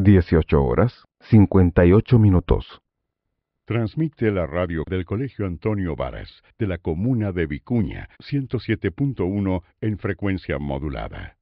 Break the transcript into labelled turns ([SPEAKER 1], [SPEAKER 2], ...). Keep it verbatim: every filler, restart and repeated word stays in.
[SPEAKER 1] dieciocho horas, cincuenta y ocho minutos.
[SPEAKER 2] Transmite la radio del Colegio Antonio Varas, de la comuna de Vicuña, ciento siete punto uno en frecuencia modulada.